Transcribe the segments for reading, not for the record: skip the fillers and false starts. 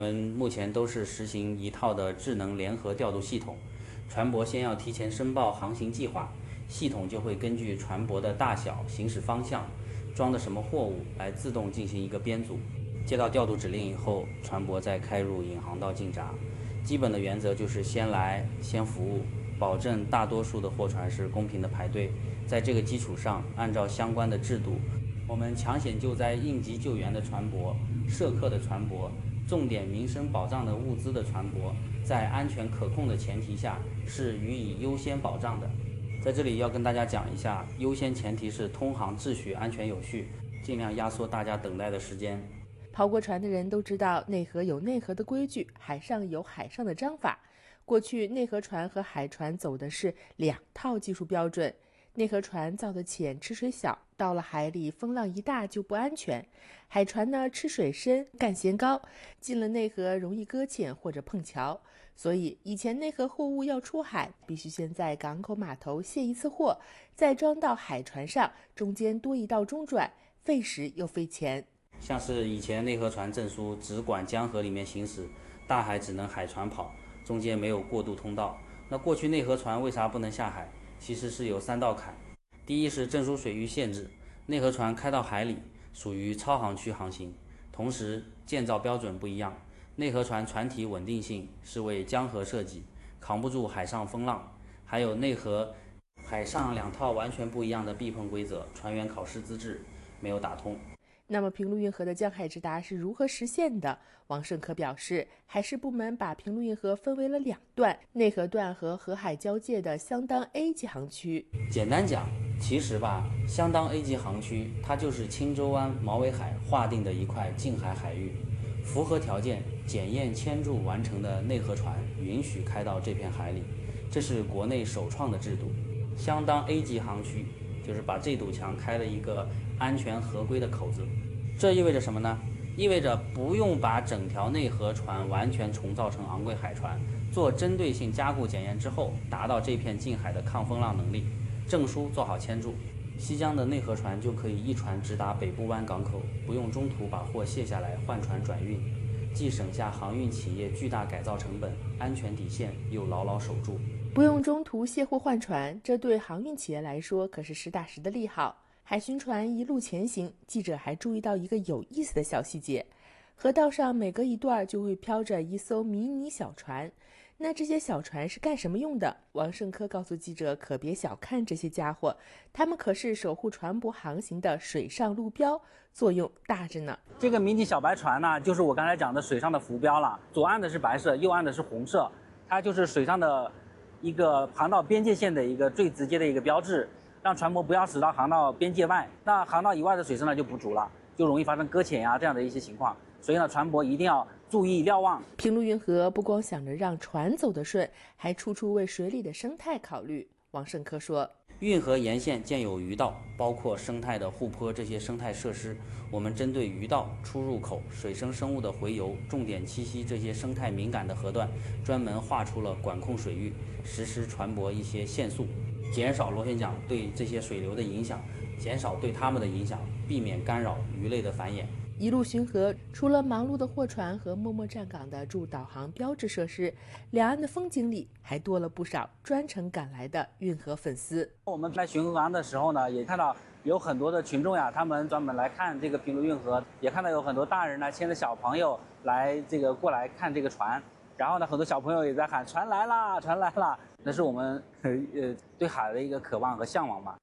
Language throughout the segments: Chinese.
我们目前都是实行一套的智能联合调度系统，船舶先要提前申报航行计划，系统就会根据船舶的大小、行驶方向、装的什么货物来自动进行一个编组。接到调度指令以后，船舶再开入引航道进闸。基本的原则就是先来先服务，保证大多数的货船是公平的排队。在这个基础上，按照相关的制度，我们抢险救灾、应急救援的船舶、涉客的船舶、重点民生保障的物资的船舶，在安全可控的前提下，是予以优先保障的。在这里要跟大家讲一下，优先前提是通航秩序安全有序，尽量压缩大家等待的时间。 跑过船的人都知道，内河有内河的规矩，海上有海上的章法。过去内河船和海船走的是两套技术标准，内河船造得浅，吃水小，到了海里风浪一大就不安全；海船呢吃水深，干舷高，进了内河容易搁浅或者碰桥。所以以前内河货物要出海，必须先在港口码头卸一次货，再装到海船上，中间多一道中转，费时又费钱。 像是以前内河船证书只管江河里面行驶，大海只能海船跑，中间没有过渡通道。那过去内河船为啥不能下海？其实是有3道坎。第一是证书水域限制，内河船开到海里属于超航区航行，同时建造标准不一样，内河船船体稳定性是为江河设计，扛不住海上风浪。还有内河海上2套完全不一样的避碰规则，船员考试资质没有打通。 那么平陆运河的江海直达是如何实现的？王胜科表示，海事部门把平陆运河分为了2段，内河段和河海交界的相当 A 级航区。 简单讲，其实相当 A 级航区，它就是青洲湾毛尾海划定的一块近海海域，符合条件、检验签注完成的内河船允许开到这片海里，这是国内首创的制度。相当 A 级航区就是把这堵墙开了一个安全合规的口子。这意味着什么呢？意味着不用把整条内河船完全重造成昂贵海船，做针对性加固检验之后，达到这片近海的抗风浪能力，证书做好签注，西江的内河船就可以一船直达北部湾港口，不用中途把货卸下来换船转运，既省下航运企业巨大改造成本，安全底线又牢牢守住。 不用中途卸货换船，这对航运企业来说可是实打实的利好。海巡船一路前行，记者还注意到一个有意思的小细节，河道上每隔一段就会飘着一艘迷你小船。那这些小船是干什么用的？王胜科告诉记者，可别小看这些家伙，他们可是守护船舶航行的水上路标，作用大着呢。 这个迷你小白船呢，就是我刚才讲的水上的浮标了，左岸的是白色，右岸的是红色，它就是水上的一个航道边界线的一个最直接的一个标志，让船舶不要驶到航道边界外。那航道以外的水深呢就不足了，就容易发生搁浅呀这样的一些情况。所以呢，船舶一定要注意瞭望。 平陆运河不光想着让船走得顺，还处处为水里的生态考虑。王胜科说， 运河沿线建有鱼道，包括生态的护坡这些生态设施，我们针对鱼道、出入口、水生生物的洄游、重点栖息这些生态敏感的河段，专门划出了管控水域，实施船舶一些限速，减少螺旋桨对这些水流的影响，减少对它们的影响，避免干扰鱼类的繁衍。 一路巡河，除了忙碌的货船和默默站岗的驻导航标志设施，两岸的风景里还多了不少专程赶来的运河粉丝。 我们在巡河岸的时候呢，也看到有很多的群众呀，他们专门来看这个平陆运河，也看到有很多大人呢牵着小朋友来过来看这个船，然后呢，很多小朋友也在喊船来啦，船来啦，那是我们对海的一个渴望和向往吧。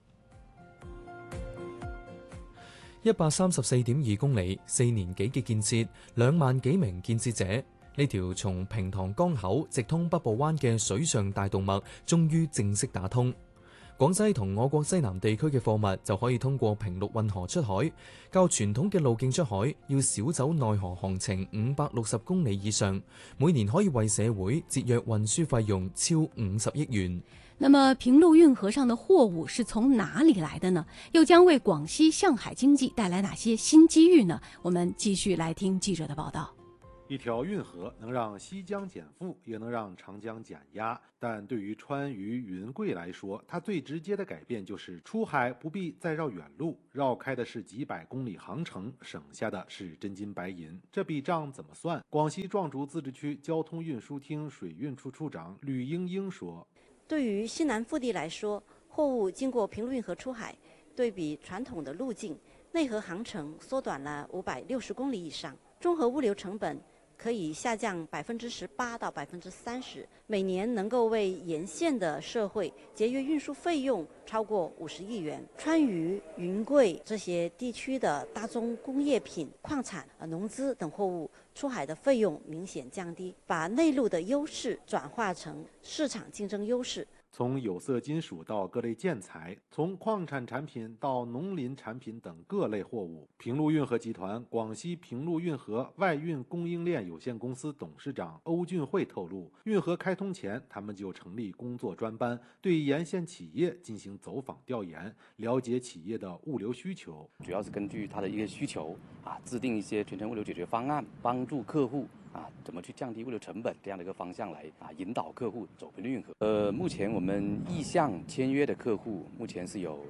134.2公里，4年幾嘅建設，2萬幾名建設者，呢條從平塘江口直通北部灣嘅水上大動脈，終於正式打通。廣西同我國西南地區嘅貨物就可以通過平陸運河出海，較傳統嘅路徑出海要少走內河航程560公里以上，每年可以為社會節約運輸費用超50億元。 那麼平陸運河上的貨物是從哪裡來的呢？又將為廣西向海經濟帶來哪些新機遇呢？我們繼續來聽記者的報道。 一条运河能让西江减负，也能让长江减压。但对于川渝云贵来说，它最直接的改变就是出海不必再绕远路，绕开的是几百公里航程，省下的是真金白银。这笔账怎么算？广西壮族自治区交通运输厅水运处处长吕英英说：“ 对于西南腹地来说，货物经过平陆运河出海，对比传统的路径，内河航程缩短了560公里以上，综合物流成本可以下降18%到30%，每年能够为沿线的社会节约运输费用超过50亿元。川渝、云贵这些地区的大宗工业品、矿产、农资等货物出海的费用明显降低，把内陆的优势转化成市场竞争优势。” 从有色金属到各类建材，从矿产产品到农林产品等各类货物，平陆运河集团广西平陆运河外运供应链有限公司董事长欧俊慧透露，运河开通前，他们就成立工作专班，对沿线企业进行走访调研，了解企业的物流需求。 主要是根据他的一个需求制定一些全程物流解决方案，帮助客户怎么去降低物流成本这样的一个方向来引导客户走平陆运河。目前我们意向签约的客户目前是有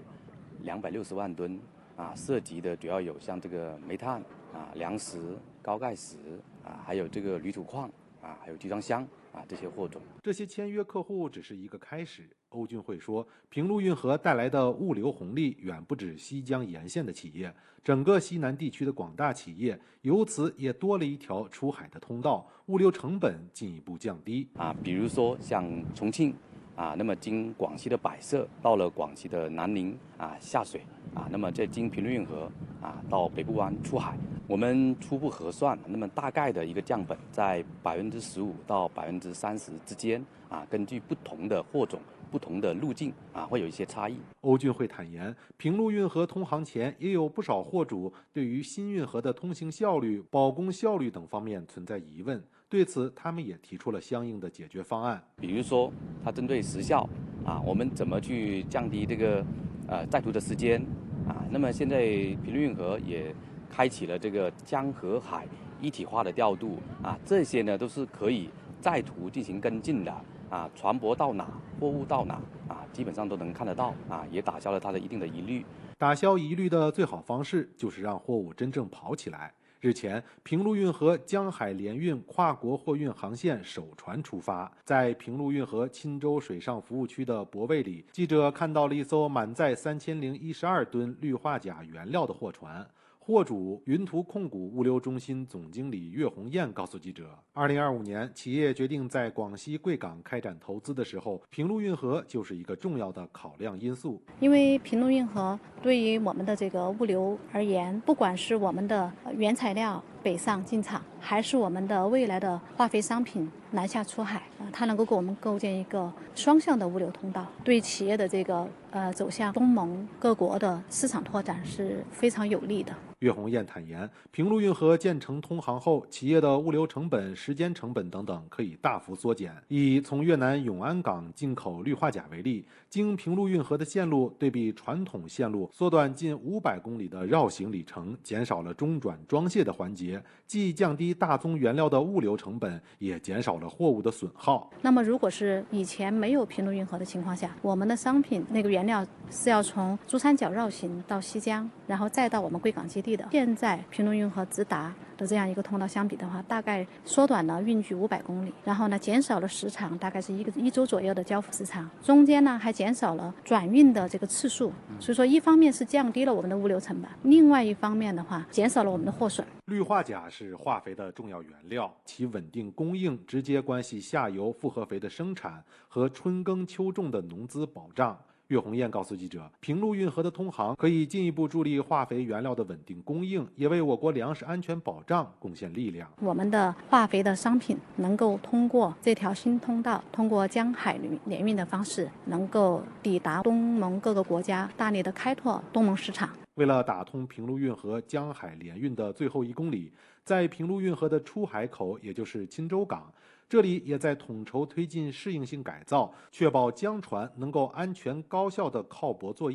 260万吨涉及的主要有像这个煤炭粮食、高钙石还有这个铝土矿还有集装箱这些货种。 这些签约客户只是一个开始。欧俊慧说，平陆运河带来的物流红利远不止西江沿线的企业，整个西南地区的广大企业由此也多了一条出海的通道，物流成本进一步降低比如说像重庆那么经广西的百色到了广西的南宁下水那么再经平陆运河到北部湾出海。我们初步核算，那么大概的一个降本在15%到30%之间根据不同的货种、不同的路径会有一些差异。 欧俊慧坦言，平陆运河通航前，也有不少货主对于新运河的通行效率、保供效率等方面存在疑问，对此他们也提出了相应的解决方案。 比如说，它针对时效我们怎么去降低这个载途的时间那么现在平陆运河也开启了这个江河海一体化的调度这些呢都是可以载途进行跟进的船舶到哪，货物到哪基本上都能看得到也打消了它的一定的疑虑。 打消疑虑的最好方式就是让货物真正跑起来。日前，平陆运河江海联运跨国货运航线首船出发，在平陆运河钦州水上服务区的泊位里，记者看到了一艘满载3012吨氯化钾原料的货船。货主云图控股物流中心总经理岳红艳告诉记者，2025年企业决定在广西贵港开展投资的时候，平陆运河就是一个重要的考量因素。 因为平陆运河对于我们的这个物流而言，不管是我们的原材料北上进场，还是我们的未来的化肥商品南下出海，它能够给我们构建一个双向的物流通道，对企业的这个走向东盟各国的市场拓展是非常有利的。 岳红艳坦言，平陆运河建成通航后，企业的物流成本、时间成本等等可以大幅缩减。以从越南永安港进口氯化钾为例，经平陆运河的线路对比传统线路，缩短近500公里的绕行里程，减少了中转装卸的环节，既降低大宗原料的物流成本，也减少了货物的损耗。 那么如果是以前没有平陆运河的情况下，我们的商品那个原料是要从珠三角绕行到西江，然后再到我们贵港基地的。现在平陆运河直达的这样一个通道相比的话，大概缩短了运距500公里，然后呢减少了时长，大概是一周左右的交付时长，中间呢还减少了转运的这个次数。所以说一方面是降低了我们的物流成本，另外一方面的话减少了我们的货损。 氯化钾是化肥的重要原料，其稳定供应直接关系下游复合肥的生产和春耕秋种的农资保障。岳红艳告诉记者，平陆运河的通航可以进一步助力化肥原料的稳定供应，也为我国粮食安全保障贡献力量。 我们的化肥的商品能够通过这条新通道，通过江海联运的方式，能够抵达东盟各个国家，大力的开拓东盟市场。 为了打通平陆运河江海联运的最后1公里，在平陆运河的出海口，也就是钦州港，这里也在统筹推进适应性改造，确保江船能够安全高效地靠泊作业。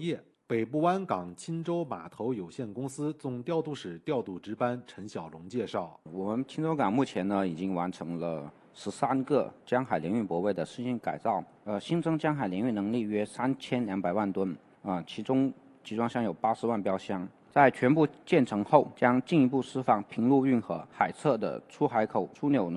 北部湾港钦州码头有限公司总调度室调度值班陈小龙介绍， 我们钦州港目前呢已经完成了13个江海联运泊位的试验改造，新增江海联运能力约3200万吨，其中集装箱有80万标箱。在全部建成后，将进一步释放平陆运河海侧的出海口枢纽